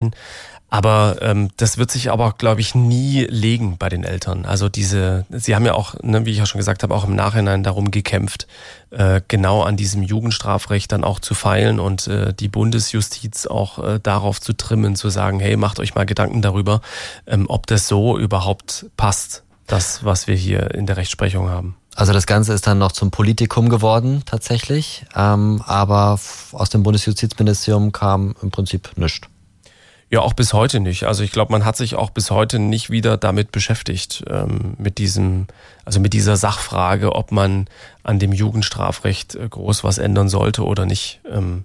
halten. Aber das wird sich aber, glaube ich, nie legen bei den Eltern. Also sie haben ja auch, wie ich ja schon gesagt habe, auch im Nachhinein darum gekämpft, genau an diesem Jugendstrafrecht dann auch zu feilen und die Bundesjustiz auch darauf zu trimmen, zu sagen, hey, macht euch mal Gedanken darüber, ob das so überhaupt passt, das, was wir hier in der Rechtsprechung haben. Also das Ganze ist dann noch zum Politikum geworden tatsächlich, aber aus dem Bundesjustizministerium kam im Prinzip nichts. Ja, auch bis heute nicht. Also ich glaube, man hat sich auch bis heute nicht wieder damit beschäftigt, mit dieser Sachfrage, ob man an dem Jugendstrafrecht groß was ändern sollte oder nicht.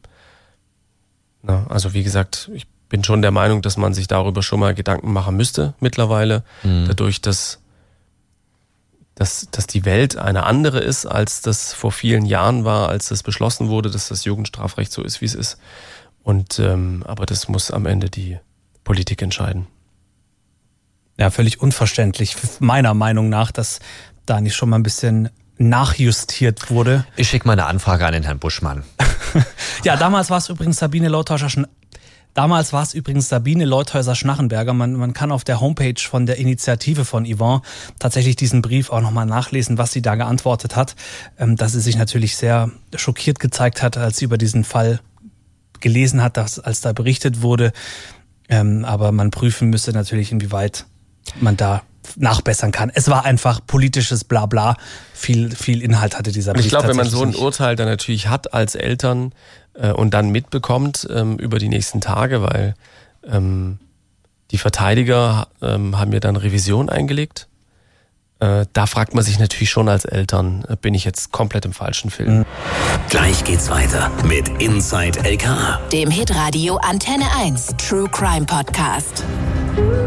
Also wie gesagt, ich bin schon der Meinung, dass man sich darüber schon mal Gedanken machen müsste mittlerweile, dadurch, dass die Welt eine andere ist, als das vor vielen Jahren war, als das beschlossen wurde, dass das Jugendstrafrecht so ist, wie es ist. Und aber das muss am Ende die Politik entscheiden. Ja, völlig unverständlich, meiner Meinung nach, dass da nicht schon mal ein bisschen nachjustiert wurde. Ich schicke mal eine Anfrage an den Herrn Buschmann. Ja, damals war es übrigens Sabine Leuthäuser-Schnarrenberger. Man kann auf der Homepage von der Initiative von Yvonne tatsächlich diesen Brief auch nochmal nachlesen, was sie da geantwortet hat. Dass sie sich natürlich sehr schockiert gezeigt hat, als sie über diesen Fall gelesen hat, als da berichtet wurde. Aber man prüfen müsste natürlich, inwieweit man da nachbessern kann. Es war einfach politisches Blabla. Viel Inhalt hatte dieser Brief. Ich glaube, wenn man so ein nicht. Urteil dann natürlich hat als Eltern und dann mitbekommt über die nächsten Tage, weil die Verteidiger haben ja dann Revision eingelegt. Da fragt man sich natürlich schon als Eltern, bin ich jetzt komplett im falschen Film? Gleich geht's weiter mit Inside LKA, dem Hitradio Antenne 1 True Crime Podcast.